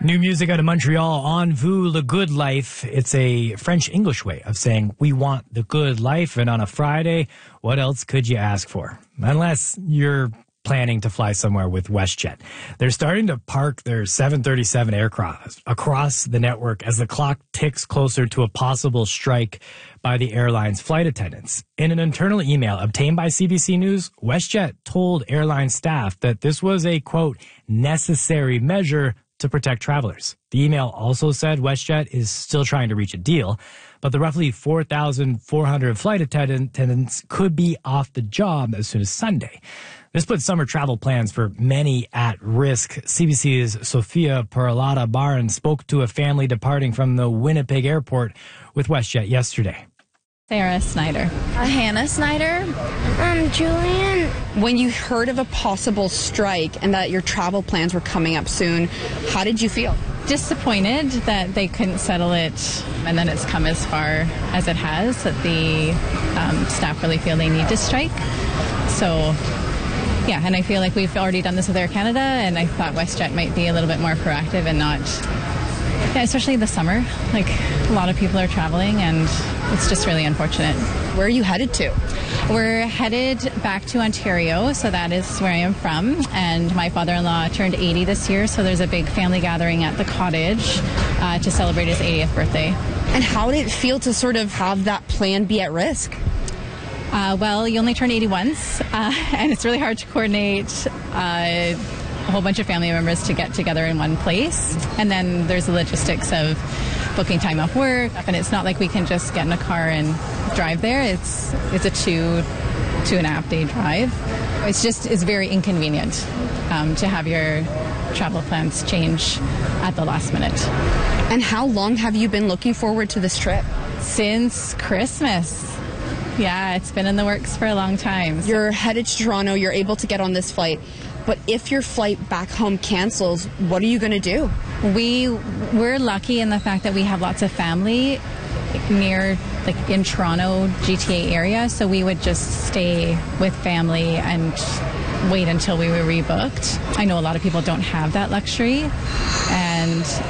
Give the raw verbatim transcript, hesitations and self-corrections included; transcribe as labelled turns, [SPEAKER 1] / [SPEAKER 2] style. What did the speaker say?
[SPEAKER 1] New music out of Montreal, On Vous le Good Life. It's a French-English way of saying we want the good life. And on a Friday, what else could you ask for? Unless you're planning to fly somewhere with WestJet. They're starting to park their seven thirty-seven aircraft across the network as the clock ticks closer to a possible strike by the airline's flight attendants. In an internal email obtained by C B C News, WestJet told airline staff that this was a, quote, necessary measure to protect travelers. The email also said WestJet is still trying to reach a deal, but the roughly four thousand four hundred flight attendants could be off the job as soon as Sunday. This puts summer travel plans for many at risk. C B C's Sophia Peralata Barnes spoke to a family departing from the Winnipeg airport with WestJet yesterday.
[SPEAKER 2] Sarah Snyder.
[SPEAKER 3] Uh, Hannah Snyder.
[SPEAKER 4] Um, Julian.
[SPEAKER 3] When you heard of a possible strike and that your travel plans were coming up soon, how did you feel?
[SPEAKER 2] Disappointed that they couldn't settle it, and then it's come as far as it has, that the um, staff really feel they need to strike. So, yeah, and I feel like we've already done this with Air Canada, and I thought WestJet might be a little bit more proactive and not, yeah, especially in the summer. Like, a lot of people are traveling, and it's just really unfortunate.
[SPEAKER 3] Where are you headed to?
[SPEAKER 2] We're headed back to Ontario, so that is where I am from. And my father-in-law turned eighty this year, so there's a big family gathering at the cottage uh, to celebrate his eightieth birthday.
[SPEAKER 3] And how did it feel to sort of have that plan be at risk?
[SPEAKER 2] Uh, well, you only turn eighty once, uh, and it's really hard to coordinate uh, a whole bunch of family members to get together in one place. And then there's the logistics of booking time off work, and it's not like we can just get in a car and drive there. It's it's a two two and a half day drive. It's just it's very inconvenient um, to have your travel plans change at the last minute.
[SPEAKER 3] And how long have you been looking forward to this trip?
[SPEAKER 2] Since Christmas. Yeah, it's been in the works for a long time. So.
[SPEAKER 3] You're headed to Toronto, you're able to get on this flight, but if your flight back home cancels, what are you going to do?
[SPEAKER 2] We, we're lucky in the fact that we have lots of family near, like in Toronto, G T A area, so we would just stay with family and wait until we were rebooked. I know a lot of people don't have that luxury, and